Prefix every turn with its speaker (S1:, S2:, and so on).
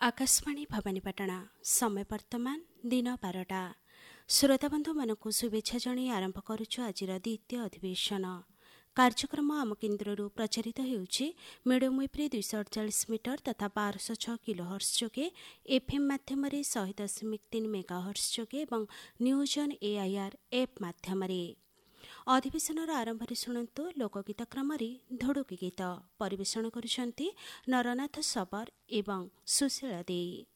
S1: आकाशवाणी भवानीपाटना समय वर्तमान दिन 12टा श्रोताबंधु मानक शुभेच्छा जणाई आरंभ करुछु आजिर द्वितीय अधिवेशन कार्यक्रम आम केन्द्रରୁ प्रचारित ହେଉଛି ମିଡିୟମ୍ ୱେଭ୍ରେ 248 ମିଟର ତଥା 1206 କିଲୋହର୍ଟ୍ଜ ଯୋଗେ ଏଫ୍ଏମ୍ ମାଧ୍ୟମରେ 100.3 ମେଗାହର୍ଟ୍ଜ ଯୋଗେ ଏବଂ ନ୍ୟୁଜ୍ ଅନ୍ ଏଆଇଆର୍ ଏପ୍ ମାଧ୍ୟମରେ। ଅଧିବେଶନର ଆରମ୍ଭରେ ଶୁଣନ୍ତୁ ଲୋକଗୀତ କ୍ରମରେ ଧୋଡୁକି ଗୀତ ପରିବେଷଣ କରୁଛନ୍ତି ନରନାଥ ଶବର ଏବଂ ସୁଶୀଳ ଦେଇ।